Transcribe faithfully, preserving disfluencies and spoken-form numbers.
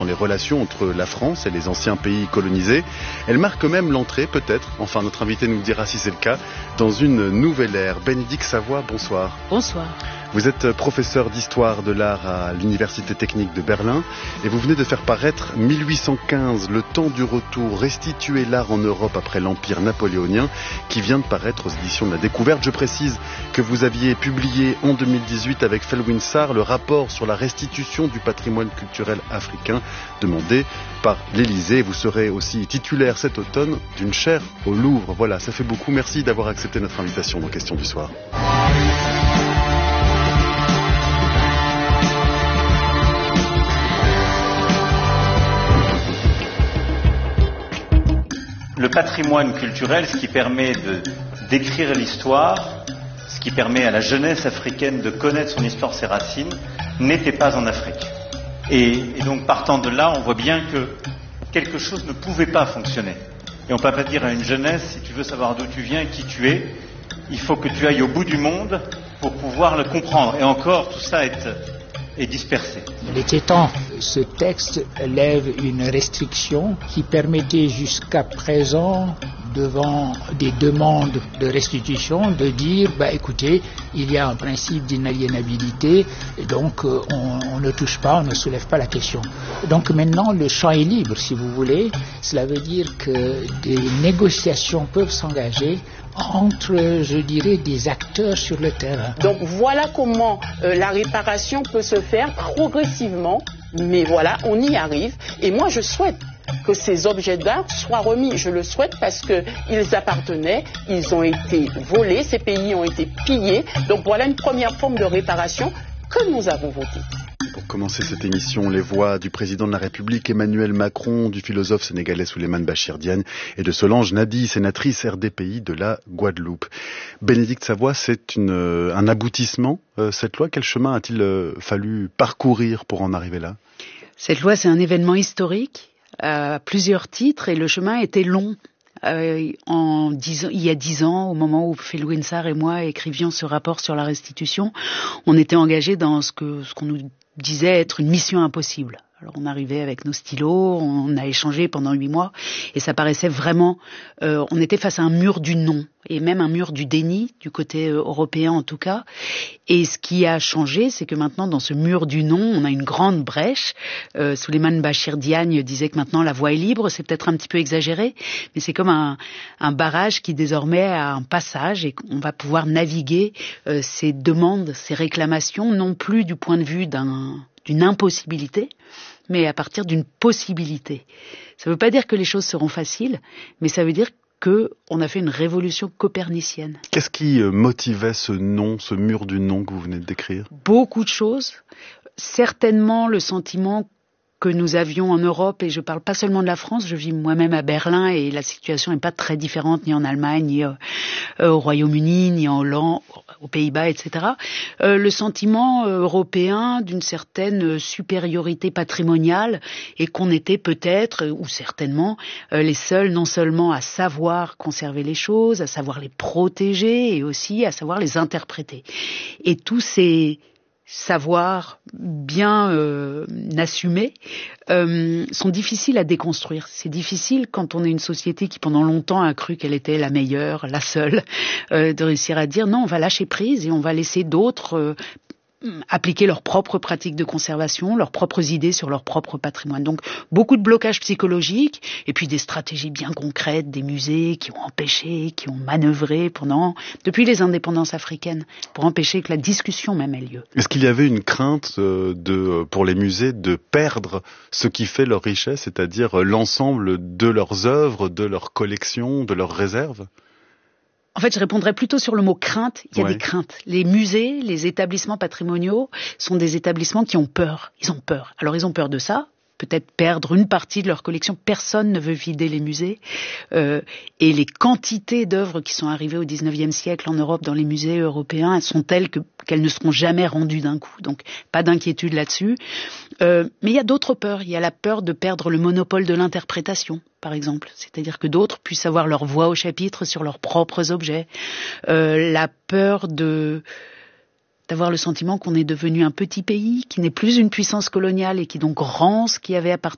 Dans les relations entre la France et les anciens pays colonisés. Elle marque même l'entrée, peut-être, enfin notre invité nous dira si c'est le cas, dans une nouvelle ère. Bénédicte Savoie, bonsoir. Bonsoir. Vous êtes professeur d'histoire de l'art à l'Université technique de Berlin et vous venez de faire paraître mille huit cent quinze, le temps du retour, restituer l'art en Europe après l'Empire napoléonien, qui vient de paraître aux éditions de la Découverte. Je précise que vous aviez publié en deux mille dix-huit avec Felwine Sarr le rapport sur la restitution du patrimoine culturel africain demandé par l'Élysée. Vous serez aussi titulaire cet automne d'une chaire au Louvre. Voilà, ça fait beaucoup. Merci d'avoir accepté notre invitation dans Questions du soir. Le patrimoine culturel, ce qui permet de d'écrire l'histoire, ce qui permet à la jeunesse africaine de connaître son histoire, ses racines, n'était pas en Afrique. Et, et donc partant de là, on voit bien que quelque chose ne pouvait pas fonctionner. Et on ne peut pas dire à une jeunesse, si tu veux savoir d'où tu viens et qui tu es, il faut que tu ailles au bout du monde pour pouvoir le comprendre. Et encore, tout ça est, est dispersé. Il était temps. Ce texte lève une restriction qui permettait jusqu'à présent, devant des demandes de restitution, de dire, bah écoutez, il y a un principe d'inaliénabilité, et donc euh, on, on ne touche pas, on ne soulève pas la question. Donc maintenant, le champ est libre, si vous voulez. Cela veut dire que des négociations peuvent s'engager entre, je dirais, des acteurs sur le terrain. Donc voilà comment euh, la réparation peut se faire progressivement, mais voilà, on y arrive. Et moi, je souhaite que ces objets d'art soient remis. Je le souhaite parce qu'ils appartenaient, ils ont été volés, ces pays ont été pillés. Donc voilà une première forme de réparation que nous avons votée. Pour commencer cette émission, les voix du président de la République Emmanuel Macron, du philosophe sénégalais Souleymane Bachir Diagne et de Solange Nadi, sénatrice R D P I de la Guadeloupe. Bénédicte Savoie, c'est une, un aboutissement, euh, cette loi. Quel chemin a-t-il euh, fallu parcourir pour en arriver là ? Cette loi, c'est un événement historique à plusieurs titres et le chemin était long. Euh, en dix, il y a dix ans, au moment où Felwine Sarr et moi écrivions ce rapport sur la restitution, on était engagés dans ce que ce qu'on nous disait être une mission impossible. Alors on arrivait avec nos stylos, on a échangé pendant huit mois et ça paraissait vraiment, euh, on était face à un mur du non et même un mur du déni du côté euh, européen en tout cas. Et ce qui a changé, c'est que maintenant dans ce mur du non, on a une grande brèche. Euh, Souleymane Bachir Diagne disait que maintenant la voie est libre, c'est peut-être un petit peu exagéré, mais c'est comme un, un barrage qui désormais a un passage et on va pouvoir naviguer euh, ces demandes, ces réclamations, non plus du point de vue d'un, d'une impossibilité, mais à partir d'une possibilité. Ça ne veut pas dire que les choses seront faciles, mais ça veut dire qu'on a fait une révolution copernicienne. Qu'est-ce qui motivait ce non, ce mur du non que vous venez de décrire ? Beaucoup de choses. Certainement le sentiment que nous avions en Europe, et je parle pas seulement de la France, je vis moi-même à Berlin et la situation n'est pas très différente ni en Allemagne, ni euh, au Royaume-Uni, ni en Hollande, aux Pays-Bas, et cetera. Euh, le sentiment euh, européen d'une certaine supériorité patrimoniale et qu'on était peut-être, ou certainement, euh, les seuls non seulement à savoir conserver les choses, à savoir les protéger et aussi à savoir les interpréter. Et tous ces savoirs bien euh, assumés euh, sont difficiles à déconstruire. C'est difficile quand on est une société qui pendant longtemps a cru qu'elle était la meilleure, la seule, euh, de réussir à dire non, on va lâcher prise et on va laisser d'autres euh, appliquer leurs propres pratiques de conservation, leurs propres idées sur leur propre patrimoine. Donc beaucoup de blocages psychologiques et puis des stratégies bien concrètes, des musées qui ont empêché, qui ont manœuvré pendant, depuis les indépendances africaines, pour empêcher que la discussion même ait lieu. Est-ce qu'il y avait une crainte de, pour les musées de perdre ce qui fait leur richesse, c'est-à-dire l'ensemble de leurs œuvres, de leurs collections, de leurs réserves ? En fait, je répondrais plutôt sur le mot crainte. Il y a ouais. des craintes. Les musées, les établissements patrimoniaux sont des établissements qui ont peur. Ils ont peur. Alors, ils ont peur de ça. Peut-être perdre une partie de leur collection. Personne ne veut vider les musées. Euh, et les quantités d'œuvres qui sont arrivées au dix-neuvième siècle en Europe dans les musées européens, elles sont telles que, qu'elles ne seront jamais rendues d'un coup. Donc, pas d'inquiétude là-dessus. Euh, mais il y a d'autres peurs. Il y a la peur de perdre le monopole de l'interprétation, par exemple. C'est-à-dire que d'autres puissent avoir leur voix au chapitre sur leurs propres objets. Euh, la peur de... d'avoir le sentiment qu'on est devenu un petit pays, qui n'est plus une puissance coloniale et qui donc rend ce qui avait appartenu